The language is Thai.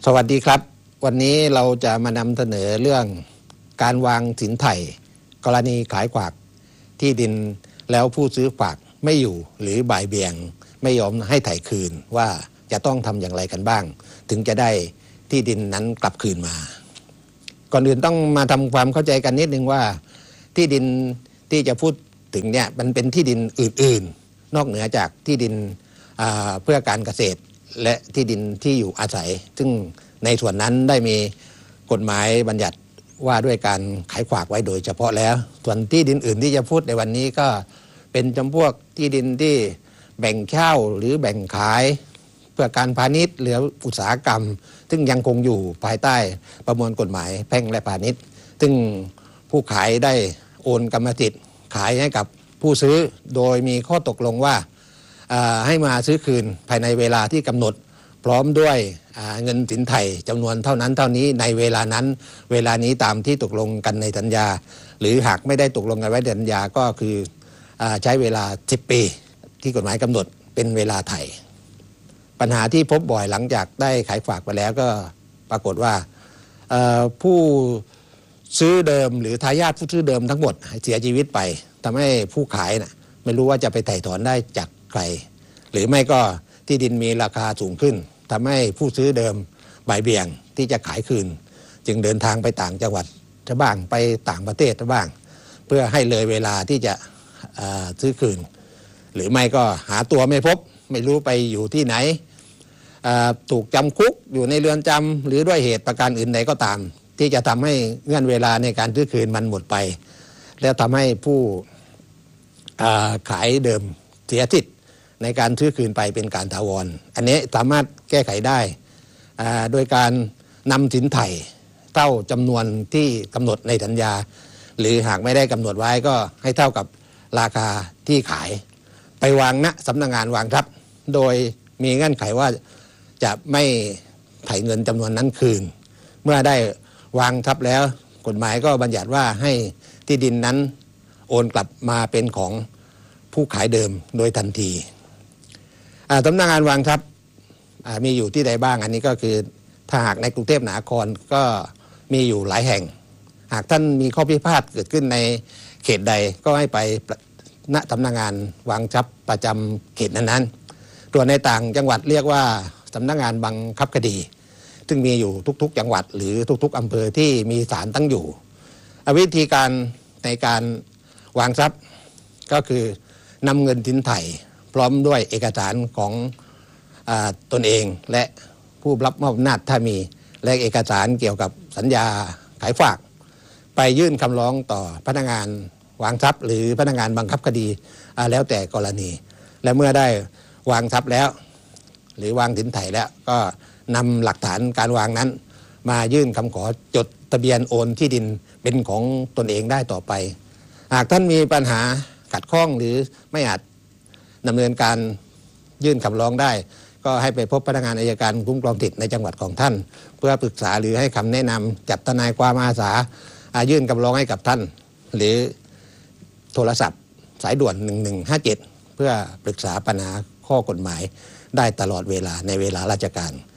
สวัสดีครับวันนี้เราจะมานำเสนอเรื่องการวางสินไถ่กรณีขายฝากที่ดินแล้วผู้ซื้อฝากไม่อยู่หรือบ่ายเบี่ยงไม่ยอมให้ไถ่คืนว่าจะต้องทำอย่างไรกันบ้างถึงจะได้ที่ดินนั้นกลับคืนมาก่อนอื่นต้องมาทำความเข้าใจกันนิดนึงว่าที่ดินที่จะพูดถึงเนี่ยมันเป็นที่ดินอื่นๆนอกเหนือจากที่ดินเพื่อการเกษตรและที่ดินที่อยู่อาศัยซึ่งในส่วนนั้นได้มีกฎหมายบัญญัติว่าด้วยการขายฝากไว้โดยเฉพาะแล้วส่วนที่ดินอื่นที่จะพูดในวันนี้ก็เป็นจำพวกที่ดินที่แบ่งเช่าหรือแบ่งขายเพื่อการพาณิชย์หรืออุตสาหกรรมซึ่งยังคงอยู่ภายใต้ประมวลกฎหมายแพ่งและพาณิชย์ซึ่งผู้ขายได้โอนกรรมสิทธิ์ขายให้กับผู้ซื้อโดยมีข้อตกลงว่าให้มาซื้อคืนภายในเวลาที่กำหนดพร้อมด้วยเงินสินไถ่จำนวนเท่านั้นเท่านี้ในเวลานั้นเวลานี้ตามที่ตกลงกันในสัญญาหรือหากไม่ได้ตกลงกันไว้ในสัญญาก็คือใช้เวลา10 ปีที่กฎหมายกำหนดเป็นเวลาไถ่ปัญหาที่พบบ่อยหลังจากได้ขายฝากไปแล้วก็ปรากฏว่าผู้ซื้อเดิมหรือทายาทผู้ซื้อเดิมทั้งหมดเสียชีวิตไปทำให้ผู้ขายไม่รู้ว่าจะไปไถ่ถอนได้จากใครหรือไม่ก็ที่ดินมีราคาสูงขึ้นทำให้ผู้ซื้อเดิมบ่ายเบี่ยงที่จะขายคืนจึงเดินทางไปต่างจังหวัดบ้างไปต่างประเทศบ้างเพื่อให้เลยเวลาที่จะซื้อคืนหรือไม่ก็หาตัวไม่พบไม่รู้ไปอยู่ที่ไหนถูกจำคุกอยู่ในเรือนจำหรือด้วยเหตุประการอื่นใดก็ตามที่จะทำให้เงื่อนเวลาในการซื้อคืนมันหมดไปแล้วทำให้ผู้ขายเดิมเสียสิทธิ์ในการซื้อคืนไปเป็นการถาวรอันนี้สามารถแก้ไขได้โดยการนำสินไถ่เท่าจำนวนที่กำหนดในสัญญาหรือหากไม่ได้กำหนดไว้ก็ให้เท่ากับราคาที่ขายไปวางณสำนักงานวางทรัพย์โดยมีเงื่อนไขว่าจะไม่ไถ่เงินจำนวนนั้นคืนเมื่อได้วางทรัพย์แล้วกฎหมายก็บัญญัติว่าให้ที่ดินนั้นโอนกลับมาเป็นของผู้ขายเดิมโดยทันทีสำนักงานวางทรัพย์มีอยู่ที่ใดบ้างอันนี้ก็คือถ้าหากในกรุงเทพมหานครก็มีอยู่หลายแห่งหากท่านมีข้อพิพาทเกิดขึ้นในเขตใดก็ให้ไปณสำนักงานวางทรัพย์ประจำเขตนั้นๆตัวในต่างจังหวัดเรียกว่าสำนักงานบังคับคดีซึ่งมีอยู่ทุกๆจังหวัดหรือทุกๆอำเภอที่มีศาลตั้งอยู่วิธีการในการวางทรัพย์ก็คือนำเงินสินไถ่พร้อมด้วยเอกสารของตนเองและผู้รับมอบอำนาจถ้ามีและเอกสารเกี่ยวกับสัญญาขายฝากไปยื่นคำร้องต่อพนักงานวางทรัพย์หรือพนักงานบังคับคดีแล้วแต่กรณีและเมื่อได้วางทรัพย์แล้วหรือวางสินไถ่แล้วก็นำหลักฐานการวางนั้นมายื่นคำขอจดทะเบียนโอนที่ดินเป็นของตนเองได้ต่อไปหากท่านมีปัญหาขัดข้องหรือไม่อาจดำเนินการยื่นคำร้องได้ก็ให้ไปพบพนักงานอัยการคุ้มครองสิทธิในจังหวัดของท่านเพื่อปรึกษาหรือให้คำแนะนำจัดทนายความอาสายื่นคำร้องให้กับท่านหรือโทรศัพท์สายด่วน1157เพื่อปรึกษาปัญหาข้อกฎหมายได้ตลอดเวลาในเวลาราชการ